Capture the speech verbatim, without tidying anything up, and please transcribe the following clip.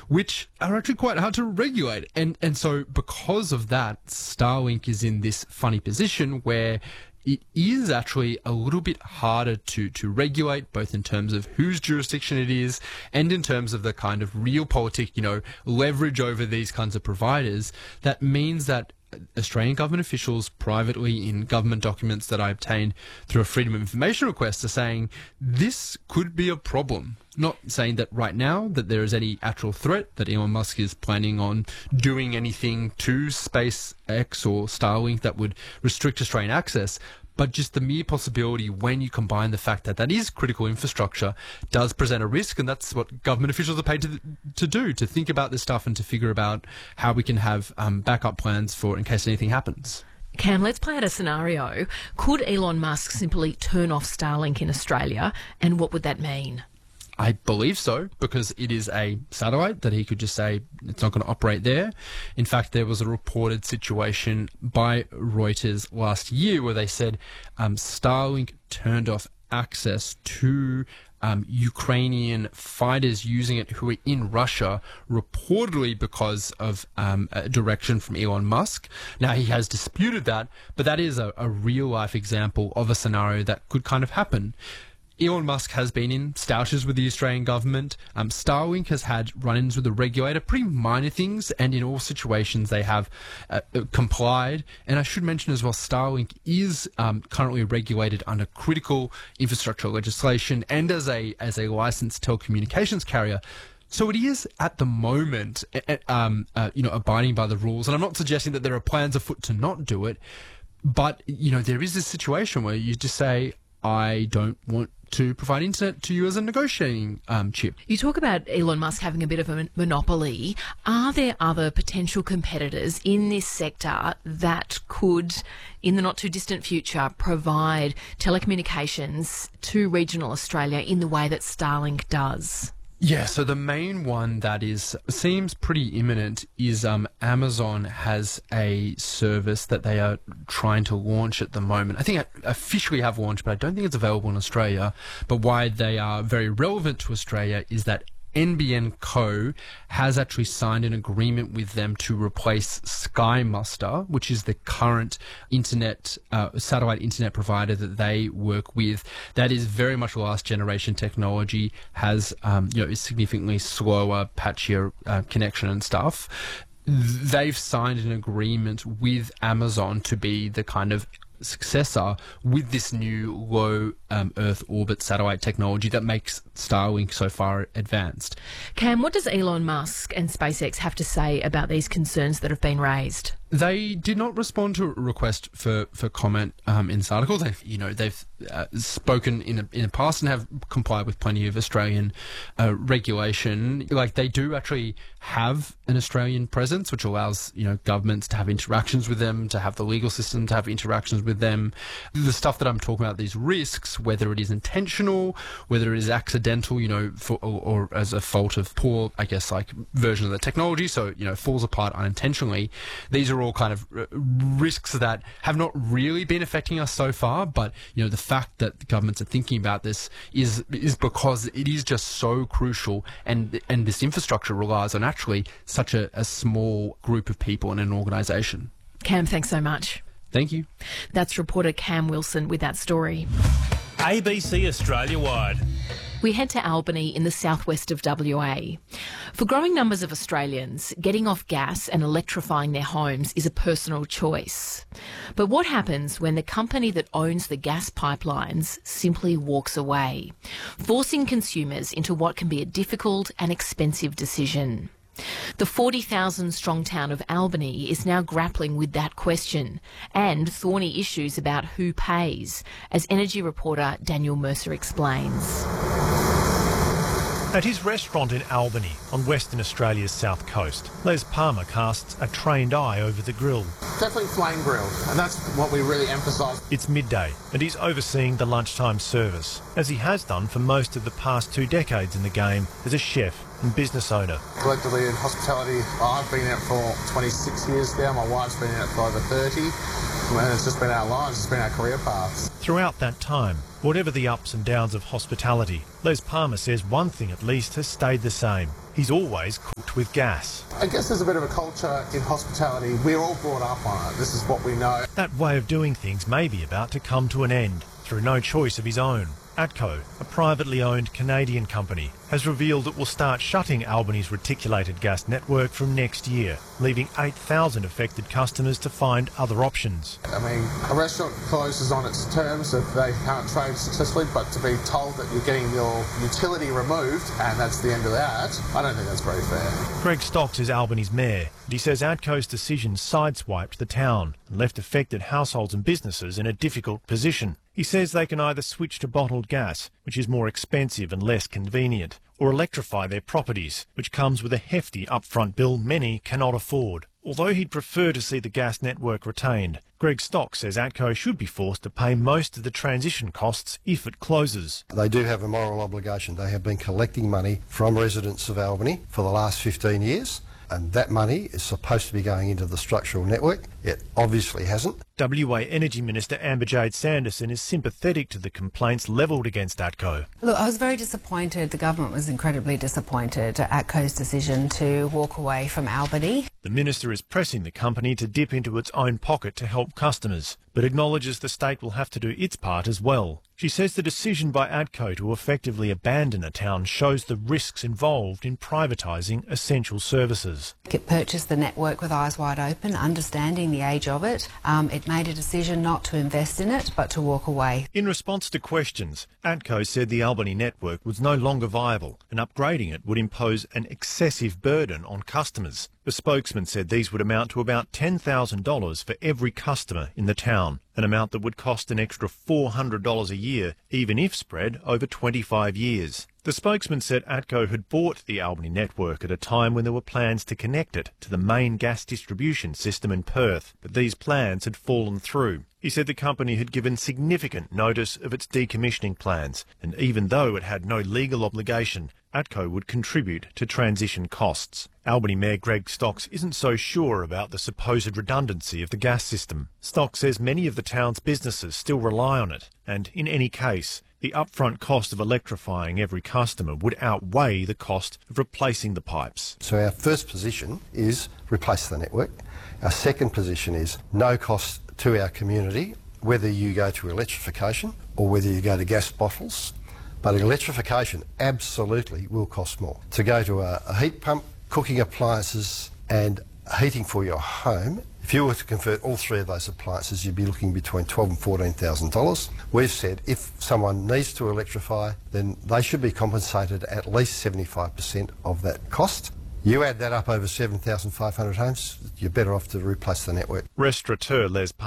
which are actually quite hard to regulate. And, and so because of that, Starlink is in this funny position where it is actually a little bit harder to, to regulate, both in terms of whose jurisdiction it is and in terms of the kind of realpolitik, you know, leverage over these kinds of providers. That means that Australian government officials privately in government documents that I obtained through a Freedom of Information request are saying this could be a problem. Not saying that right now that there is any actual threat, that Elon Musk is planning on doing anything to SpaceX or Starlink that would restrict Australian access, but just the mere possibility when you combine the fact that that is critical infrastructure does present a risk, and that's what government officials are paid to, to do, to think about this stuff and to figure about how we can have um, backup plans for in case anything happens. Cam, let's play out a scenario. Could Elon Musk simply turn off Starlink in Australia, and what would that mean? I believe so, because it is a satellite that he could just say it's not going to operate there. In fact, there was a reported situation by Reuters last year where they said um, Starlink turned off access to um, Ukrainian fighters using it who are in Russia, reportedly because of um, a direction from Elon Musk. Now, he has disputed that, but that is a, a real-life example of a scenario that could kind of happen. Elon Musk has been in stoushes with the Australian government. Um, Starlink has had run-ins with the regulator, pretty minor things, and in all situations they have uh, complied. And I should mention as well, Starlink is um, currently regulated under critical infrastructure legislation and as a as a licensed telecommunications carrier. So it is at the moment, um, uh, you know, abiding by the rules. And I'm not suggesting that there are plans afoot to not do it, but you know, there is this situation where you just say, I don't want to provide internet to you as a negotiating um, chip. You talk about Elon Musk having a bit of a mon- monopoly. Are there other potential competitors in this sector that could, in the not too distant future, provide telecommunications to regional Australia in the way that Starlink does? Yeah, so the main one that is seems pretty imminent is um, Amazon has a service that they are trying to launch at the moment. I think I officially have launched, but I don't think it's available in Australia. But why they are very relevant to Australia is that N B N Co has actually signed an agreement with them to replace Sky Muster, which is the current internet uh, satellite internet provider that they work with. That is very much last generation technology, has um, you know is significantly slower, patchier uh, connection and stuff. They've signed an agreement with Amazon to be the kind of successor with this new low um, Earth orbit satellite technology that makes Starlink so far advanced. Cam, what does Elon Musk and SpaceX have to say about these concerns that have been raised? They did not respond to a request for, for comment um, in this article. They've, you know, they've uh, spoken in a, in the past and have complied with plenty of Australian uh, regulation. Like, they do actually have an Australian presence, which allows, you know, governments to have interactions with them, to have the legal system to have interactions with them. The stuff that I'm talking about, these risks, whether it is intentional, whether it is accidental, you know, for, or, or as a fault of poor, I guess, like version of the technology, so, you know, falls apart unintentionally. These are all kind of r- risks that have not really been affecting us so far, but you know the fact that governments are thinking about this is is because it is just so crucial, and and this infrastructure relies on actually such a, a small group of people in an organisation. Cam, thanks so much. Thank you. That's reporter Cam Wilson with that story. A B C Australia-wide. We head to Albany in the southwest of W A. For growing numbers of Australians, getting off gas and electrifying their homes is a personal choice. But what happens when the company that owns the gas pipelines simply walks away, forcing consumers into what can be a difficult and expensive decision? The forty thousand strong town of Albany is now grappling with that question and thorny issues about who pays, as energy reporter Daniel Mercer explains. At his restaurant in Albany, on Western Australia's south coast, Les Palmer casts a trained eye over the grill. Definitely flame grilled, and that's what we really emphasise. It's midday, and he's overseeing the lunchtime service, as he has done for most of the past two decades in the game as a chef and business owner. Collectively in hospitality, I've been in it for twenty-six years now, my wife's been in it for over thirty, and it's just been our lives, it's been our career paths. Throughout that time, whatever the ups and downs of hospitality, Les Palmer says one thing at least has stayed the same: He's always cooked with gas. I guess there's a bit of a culture in hospitality. We're all brought up on it. This is what we know. That way of doing things may be about to come to an end through no choice of his own. ATCO, a privately owned Canadian company, has revealed it will start shutting Albany's reticulated gas network from next year, leaving eight thousand affected customers to find other options. I mean, a restaurant closes on its terms if they can't trade successfully, but to be told that you're getting your utility removed and that's the end of that, I don't think that's very fair. Greg Stocks is Albany's mayor, and he says ATCO's decision sideswiped the town and left affected households and businesses in a difficult position. He says they can either switch to bottled gas, which is more expensive and less convenient, or electrify their properties, which comes with a hefty upfront bill many cannot afford. Although he'd prefer to see the gas network retained, Greg Stocks says ATCO should be forced to pay most of the transition costs if it closes. They do have a moral obligation. They have been collecting money from residents of Albany for the last fifteen years. And that money is supposed to be going into the structural network. It obviously hasn't. W A Energy Minister Amber Jade Sanderson is sympathetic to the complaints levelled against ATCO. Look, I was very disappointed. The government was incredibly disappointed at ATCO's decision to walk away from Albany. The minister is pressing the company to dip into its own pocket to help customers, but acknowledges the state will have to do its part as well. She says the decision by ATCO to effectively abandon a town shows the risks involved in privatising essential services. It purchased the network with eyes wide open, understanding the age of it. Um, it made a decision not to invest in it, but to walk away. In response to questions, ATCO said the Albany network was no longer viable and upgrading it would impose an excessive burden on customers. The spokesman said these would amount to about ten thousand dollars for every customer in the town, an amount that would cost an extra four hundred dollars a year, even if spread over twenty-five years. The spokesman said ATCO had bought the Albany network at a time when there were plans to connect it to the main gas distribution system in Perth, but these plans had fallen through. He said the company had given significant notice of its decommissioning plans, and even though it had no legal obligation, ATCO would contribute to transition costs. Albany Mayor Greg Stocks isn't so sure about the supposed redundancy of the gas system. Stocks says many of the town's businesses still rely on it, and in any case, the upfront cost of electrifying every customer would outweigh the cost of replacing the pipes. So our first position is replace the network. Our second position is no cost to our community, whether you go to electrification or whether you go to gas bottles. But electrification absolutely will cost more. To go to a, a heat pump, cooking appliances and heating for your home, if you were to convert all three of those appliances, you'd be looking between twelve thousand dollars and fourteen thousand dollars. We've said if someone needs to electrify, then they should be compensated at least seventy-five percent of that cost. You add that up over seven thousand five hundred homes, you're better off to replace the network. Restaurateur Les